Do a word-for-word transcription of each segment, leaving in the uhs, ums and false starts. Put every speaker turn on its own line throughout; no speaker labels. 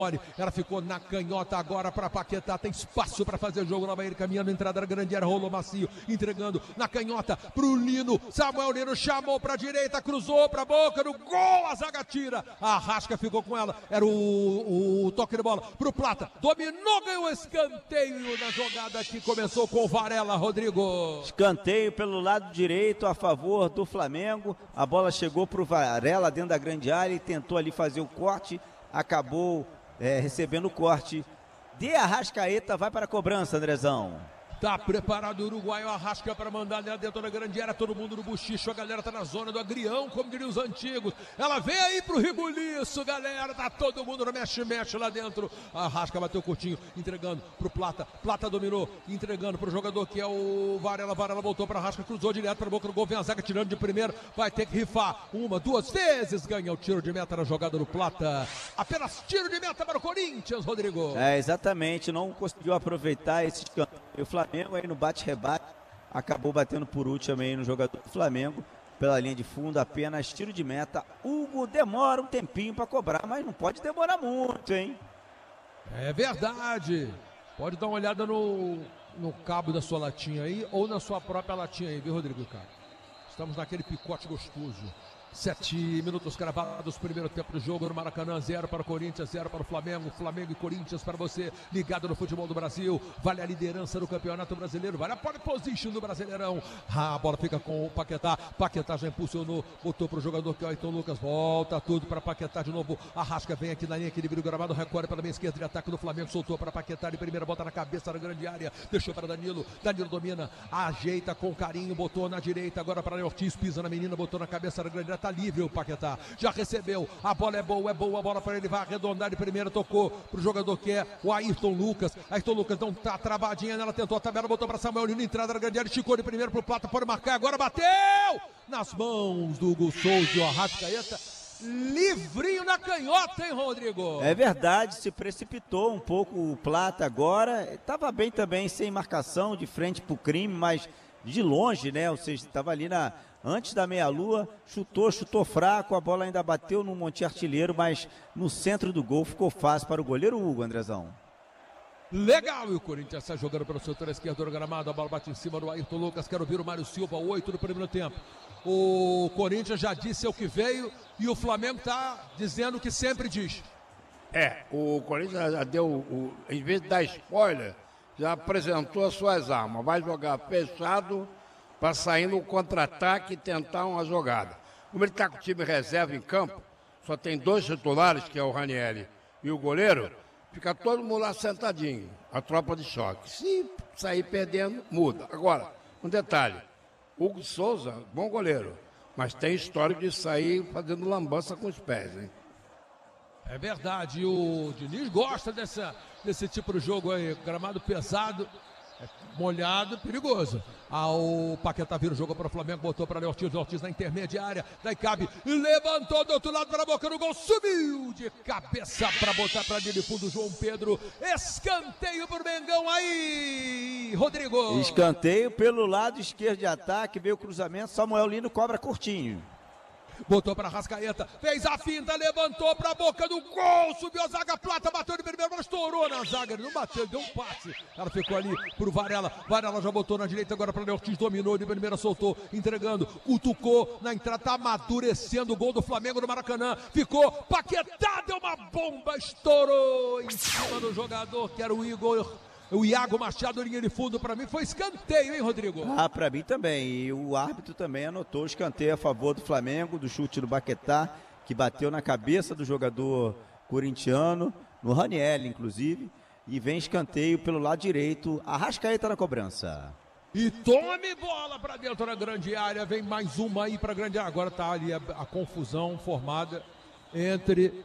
Ela ficou na canhota agora para Paquetá, tem espaço para fazer jogo na Bahia, caminhando, entrada da grande área, rolou macio, entregando na canhota pro Lino, Samuel Lino chamou para direita, cruzou para boca, no gol, a zaga tira, a Arrasca ficou com ela, era o, o toque de bola pro Plata, dominou, ganhou escanteio na jogada que começou com o Varela, Rodrigo.
Escanteio pelo lado direito a favor do Flamengo, a bola chegou pro Varela dentro da grande área e tentou ali fazer o corte, acabou É, recebendo o corte de Arrascaeta, vai para a cobrança, Andrezão.
Tá preparado o uruguaio, Arrasca para mandar dentro da grande área, todo mundo no buchicho, a galera tá na zona do agrião, como diriam os antigos. Ela vem aí pro ribuliço, galera, tá todo mundo no mexe-mexe lá dentro. Arrasca bateu curtinho, entregando pro Plata, Plata dominou, entregando pro jogador que é o Varela, Varela voltou para Arrasca, cruzou direto para a boca do gol, vem a zaga tirando de primeiro, vai ter que rifar uma, duas vezes, ganha o tiro de meta na jogada do Plata. Apenas tiro de meta para o Corinthians, Rodrigo.
É, exatamente, não conseguiu aproveitar esse escanteio. O Flamengo aí no bate-rebate acabou batendo por último aí no jogador do Flamengo pela linha de fundo, apenas tiro de meta. Hugo demora um tempinho para cobrar, mas não pode demorar muito, hein?
É verdade. Pode dar uma olhada no, no cabo da sua latinha aí ou na sua própria latinha aí, viu, Rodrigo, cara? Estamos naquele picote gostoso. Sete minutos cravados, primeiro tempo do jogo no Maracanã, zero para o Corinthians, zero para o Flamengo, Flamengo e Corinthians para você, ligado no futebol do Brasil, vale a liderança do Campeonato Brasileiro, vale a pole position do Brasileirão, ah, a bola fica com o Paquetá, Paquetá já impulsionou, botou para o jogador que é o Ayrton Lucas, volta tudo para Paquetá de novo, Arrasca vem aqui na linha, equilíbrio gramado, recorre pela meia esquerda de ataque do Flamengo, soltou para Paquetá de primeira, bota na cabeça da grande área, deixou para Danilo, Danilo domina, ajeita com carinho, botou na direita, agora para Ortiz, pisa na menina, botou na cabeça da grande área, tá livre o Paquetá, já recebeu, a bola é boa, é boa, a bola para ele, vai arredondar de primeira, tocou pro jogador que é o Ayrton Lucas, Ayrton Lucas não tá travadinha nela, tentou a tabela, botou para Samuel Lino, entrada da grande área, esticou de primeiro pro Plata, pode marcar, agora bateu nas mãos do Hugo Souza, o Arrascaeta, livrinho na canhota, hein, Rodrigo?
É verdade, se precipitou um pouco o Plata agora, estava bem também, sem marcação, de frente pro crime, mas de longe, né, ou seja, estava ali na antes da meia-lua, chutou, chutou fraco, a bola ainda bateu no monte artilheiro, mas no centro do gol ficou fácil para o goleiro Hugo, Andrezão.
Legal, e o Corinthians está jogando pelo setor esquerdo do gramado, a bola bate em cima do Ayrton Lucas, quero ouvir o Mário Silva, oito do primeiro tempo. O Corinthians já disse o que veio e o Flamengo está dizendo o que sempre diz.
É, o Corinthians já deu, o, em vez de dar spoiler, já apresentou as suas armas, vai jogar fechado, para sair no contra-ataque e tentar uma jogada. Como ele está com o time reserva em campo, só tem dois titulares, que é o Ranieri e o goleiro, fica todo mundo lá sentadinho, a tropa de choque. Se sair perdendo, muda. Agora, um detalhe, Hugo Souza, bom goleiro, mas tem histórico de sair fazendo lambança com os pés, hein?
É verdade, o Diniz gosta dessa, desse tipo de jogo aí, gramado pesado, é molhado, perigoso. Ah, o Paquetá vira o jogo para o Flamengo, botou para o Ortiz, Ortiz na intermediária, daí cabe, levantou do outro lado para a boca do gol, subiu de cabeça para botar para ali de fundo, João Pedro, escanteio para o Mengão aí, Rodrigo.
Escanteio pelo lado esquerdo de ataque, veio o cruzamento, Samuel Lino cobra curtinho.
Botou para Arrascaeta, fez a finta, levantou para a boca do gol, subiu a zaga, Plata, bateu de primeiro, mas estourou na zaga, ele não bateu, deu um passe, ela ficou ali pro Varela, Varela já botou na direita, agora para o Ortiz, dominou, de primeira soltou, entregando, cutucou, na entrada, tá amadurecendo o gol do Flamengo no Maracanã, ficou, Paquetá, deu uma bomba, estourou em cima do jogador, que era o Igor, o Iago Machado, linha de fundo, para mim foi escanteio, hein, Rodrigo?
Ah, para mim também, e o árbitro também anotou o escanteio a favor do Flamengo, do chute do Paquetá, que bateu na cabeça do jogador corintiano, no Ranieri, inclusive, e vem escanteio pelo lado direito, Arrascaeta na cobrança.
E tome bola para dentro da grande área, vem mais uma aí para a grande área, agora tá ali a, a confusão formada entre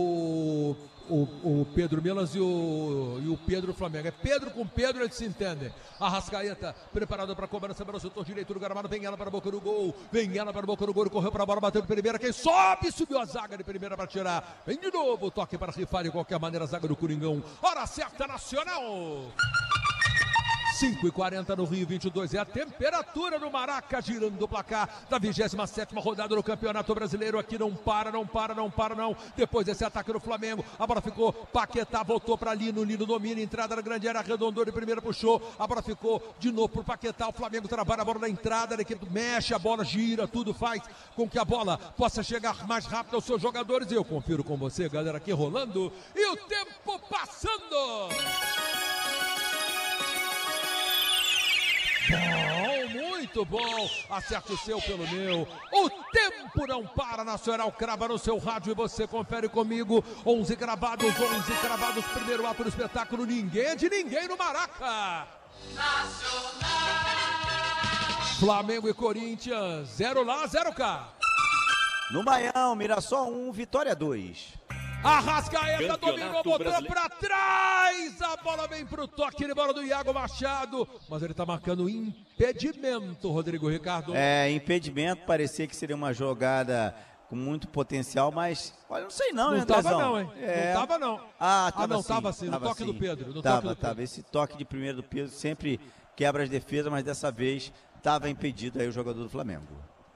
o, o, o Pedro Milas e o, e o Pedro Flamengo. É Pedro com Pedro, eles se entendem. Arrascaeta, preparado para a cobrança pelo setor direito do gramado, vem ela para a boca do gol, vem ela para a boca do gol, correu para a bola, bateu de primeira, quem sobe, subiu a zaga de primeira para tirar, vem de novo, toque para rifar de qualquer maneira a zaga do Coringão, hora certa, Nacional! cinco e quarenta no Rio, vinte e dois é a temperatura no Maraca, girando o placar da vigésima sétima rodada do Campeonato Brasileiro. Aqui não para, não para, não para não. Depois desse ataque do Flamengo, a bola ficou, Paquetá voltou para Lino, Lino domina, entrada na grande área, arredondou de primeira, puxou, a bola ficou de novo pro Paquetá, o Flamengo trabalha a bola na entrada, a equipe mexe, a bola gira, tudo faz com que a bola possa chegar mais rápido aos seus jogadores. E eu confiro com você, galera, aqui rolando e o tempo passando. Bom, muito bom, acerte o seu pelo meu, o tempo não para, Nacional crava no seu rádio e você confere comigo, onze cravados, onze cravados, primeiro ato do espetáculo, ninguém é de ninguém no Maraca. Nacional. Flamengo e Corinthians, zero lá, zero cá.
No Baião, Mirassol um, Vitória dois.
Arrascaeta dominou, botou pra trás, a bola vem pro toque de bola do Iago Machado, mas ele tá marcando impedimento, Rodrigo Ricardo.
É, impedimento, parecia que seria uma jogada com muito potencial, mas, olha, não sei não,
não
né,
tava
Andrezão?
não, hein?
É.
Não tava não.
Ah, tava
ah não,
sim,
tava sim,
tava
no toque
sim.
do Pedro. No
tava,
toque do
tava,
Pedro.
esse toque de primeiro do Pedro sempre quebra as defesas, mas dessa vez tava impedido aí o jogador do Flamengo.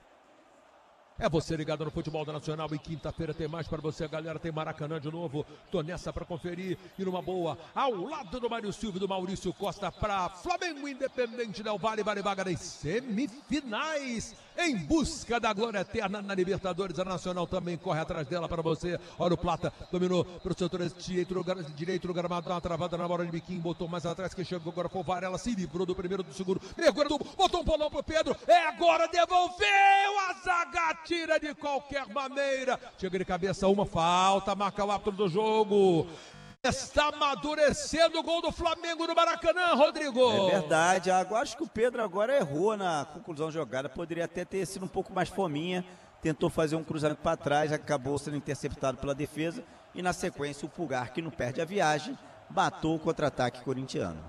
É você ligado no Futebol da Nacional e quinta-feira tem mais para você, galera, tem Maracanã de novo, tô nessa para conferir e numa boa, ao lado do Mário Silva e do Maurício Costa para Flamengo Independente Del Valle, vale vaga nas semifinais, em busca da glória eterna na Libertadores. A Nacional também corre atrás dela para você. Olha o Plata, dominou pro setor direito, direito do gramado, dá uma travada na bola de biquinho, botou mais atrás, que chegou agora foi o Varela, se livrou do primeiro, do segundo, mergulhou, botou um bolão pro Pedro, é agora, devolveu a zaga, tira de qualquer maneira, chega de cabeça, uma falta, marca o árbitro do jogo. Está amadurecendo o gol do Flamengo no Maracanã, Rodrigo.
É verdade, agora acho que o Pedro agora errou na conclusão da jogada, poderia até ter sido um pouco mais fominha, tentou fazer um cruzamento para trás, acabou sendo interceptado pela defesa e na sequência o Pulgar, que não perde a viagem, matou o contra-ataque corintiano.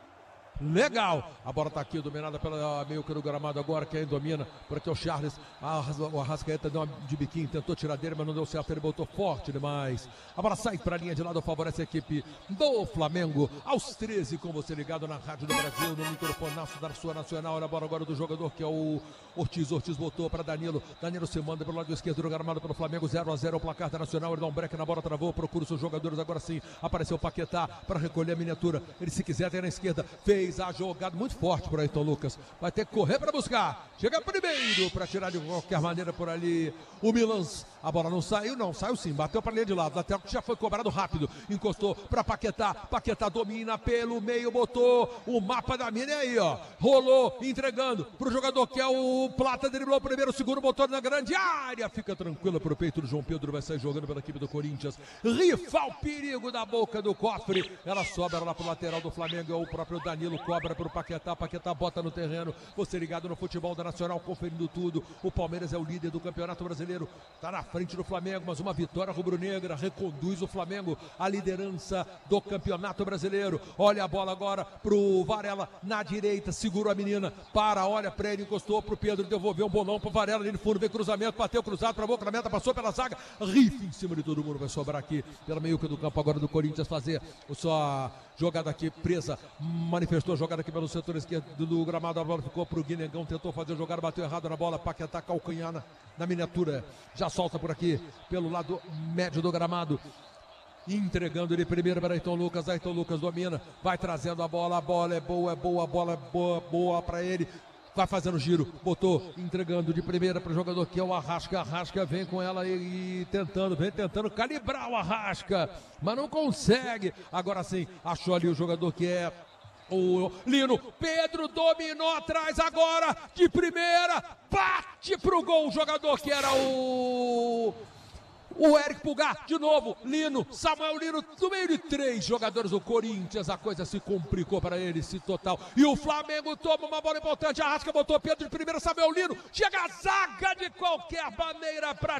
Legal, a bola tá aqui dominada pela meio que do gramado agora, quem domina, por aqui é o Charles, o Arrascaeta deu uma de biquinho, tentou tirar dele, mas não deu certo, ele botou forte demais, a bola sai pra linha de lado, favorece a equipe do Flamengo, aos treze, com você ligado na Rádio do Brasil, no microfonaço da sua Nacional. Olha a bola agora do jogador que é o Ortiz, Ortiz botou para Danilo, Danilo se manda pelo lado esquerdo do gramado pelo Flamengo, zero a zero o placar da Nacional, ele dá um break na bola, travou, procura os seus jogadores, agora sim, apareceu o Paquetá para recolher a miniatura, ele se quiser tem na esquerda, fez a jogada muito forte por Ayrton Lucas, vai ter que correr para buscar, chega primeiro para tirar de qualquer maneira por ali o Milans, a bola não saiu, não, saiu sim, bateu para linha de lado, lateral que já foi cobrado rápido, encostou para Paquetá, Paquetá domina pelo meio, botou o mapa da mina aí, ó, rolou, entregando pro jogador que é o Plata, driblou o primeiro, o segundo, botou na grande área, fica tranquilo pro peito do João Pedro, vai sair jogando pela equipe do Corinthians, rifa o perigo da boca do cofre, ela sobra lá pro lateral do Flamengo, é o próprio Danilo, cobra pro Paquetá, Paquetá bota no terreno, você ligado no Futebol da Nacional, conferindo tudo, o Palmeiras é o líder do Campeonato Brasileiro, tá na frente do Flamengo, mas uma vitória rubro-negra reconduz o Flamengo à liderança do Campeonato Brasileiro. Olha a bola agora pro Varela na direita, segurou a menina, para, olha pra ele, encostou pro Pedro, devolveu um bolão pro Varela ali no fundo, vem cruzamento, bateu cruzado pra boca da meta, passou pela zaga, rifa em cima de todo mundo, vai sobrar aqui pela meiuca do campo agora do Corinthians fazer o sua jogada aqui presa, manifestou a jogada aqui pelo setor esquerdo do gramado, a bola ficou pro Guinegão, tentou fazer a jogada, bateu errado na bola, Paquetá calcanhar na, na miniatura, já solta por aqui pelo lado médio do gramado, entregando ele primeiro para Ayrton Lucas, Ayrton Lucas domina, vai trazendo a bola, a bola é boa, é boa, a bola é boa, boa para ele, vai fazendo giro, botou, entregando de primeira para o jogador que é o Arrasca, Arrasca vem com ela e, e tentando, vem tentando calibrar o Arrasca, mas não consegue, agora sim, achou ali o jogador que é o Lino, Pedro dominou atrás agora, de primeira, bate pro gol o jogador que era o... O Eric Pulgar, de novo, Lino, Samuel Lino, no meio de três jogadores do Corinthians, a coisa se complicou para ele, se total. E o Flamengo toma uma bola importante, Arrasca botou Pedro de primeira, Samuel Lino, chega a zaga de qualquer maneira para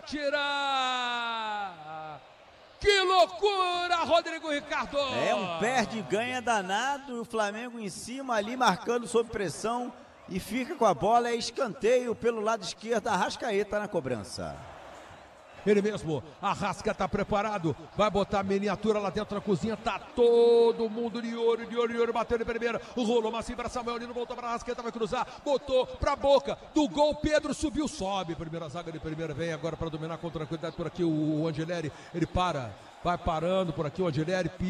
tirar. Que loucura, Rodrigo Ricardo!
É um perde e ganha danado, e o Flamengo em cima ali, marcando sob pressão, e fica com a bola, é escanteio pelo lado esquerdo, Arrascaeta na cobrança.
Ele mesmo, Arrasca tá preparado, vai botar a miniatura lá dentro da cozinha, tá todo mundo de olho, de olho, de olho, bateu de primeira, rolou massinho para Samuel Lino, voltou para Arrascaeta, vai cruzar, botou pra boca do gol, Pedro subiu, sobe, primeira zaga de primeira, vem agora para dominar com tranquilidade por aqui o Angeleri, ele para, vai parando por aqui o Angeleri,